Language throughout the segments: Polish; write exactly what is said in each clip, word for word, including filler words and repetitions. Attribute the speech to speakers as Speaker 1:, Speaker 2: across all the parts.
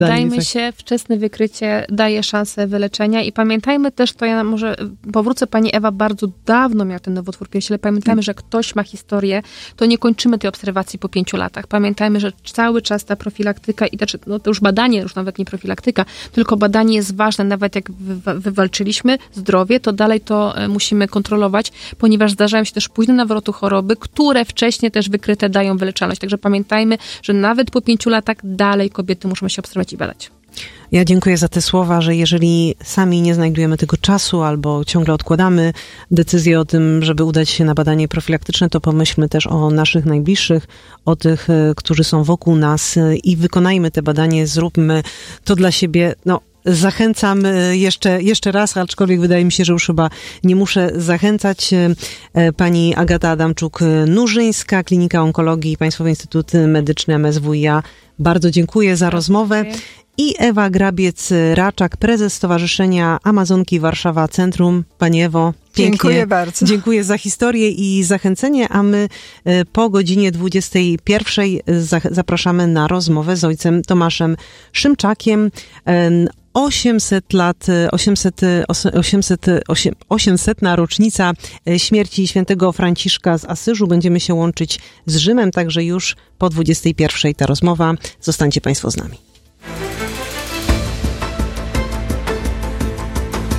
Speaker 1: Dajmy się, wczesne wykrycie daje szansę wyleczenia i pamiętajmy też, to ja może powrócę, pani Ewa bardzo dawno miała ten nowotwór piersi, ale pamiętajmy, hmm. że jak ktoś ma historię, to nie kończymy tej obserwacji po pięciu latach. Pamiętajmy, że cały czas ta profilaktyka i też, no to już badanie, już nawet nie profilaktyka, tylko badanie jest ważne, nawet jak wy, wywalczyliśmy zdrowie, to dalej to musimy kontrolować, ponieważ zdarzają się też późne nawroty choroby, które wcześniej też wykryte dają wyleczalność. Także pamiętajmy, że nawet po pięciu latach dalej kobiety muszą się obserwować i badać.
Speaker 2: Ja dziękuję za te słowa, że jeżeli sami nie znajdujemy tego czasu albo ciągle odkładamy decyzję o tym, żeby udać się na badanie profilaktyczne, to pomyślmy też o naszych najbliższych, o tych, którzy są wokół nas i wykonajmy te badanie, zróbmy to dla siebie. No, zachęcam jeszcze, jeszcze raz, aczkolwiek wydaje mi się, że już chyba nie muszę zachęcać. Pani Agata Adamczuk-Nurzyńska, Klinika Onkologii, Państwowy Instytut Medyczny M S W i A. Bardzo dziękuję za rozmowę. I Ewa Grabiec-Raczak, prezes Stowarzyszenia Amazonki Warszawa Centrum. Pani Ewo, pięknie.
Speaker 3: Dziękuję bardzo.
Speaker 2: Dziękuję za historię i zachęcenie, a my po godzinie dwudziestej pierwszej zapraszamy na rozmowę z ojcem Tomaszem Szymczakiem. osiemset lat, osiemset, osiemset, osiemsetna rocznica śmierci świętego Franciszka z Asyżu. Będziemy się łączyć z Rzymem, także już po dwudziestej pierwszej ta rozmowa. Zostańcie Państwo z nami.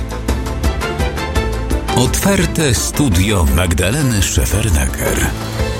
Speaker 4: Otwarte studio Magdaleny Szefernaker.